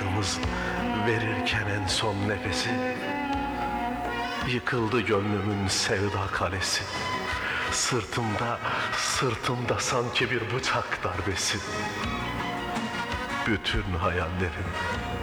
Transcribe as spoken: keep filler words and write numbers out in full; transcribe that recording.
aşkımız verirken en son nefesi, yıkıldı gönlümün sevda kalesi. Sırtımda, sırtımda sanki bir bıçak darbesi. Bütün hayallerim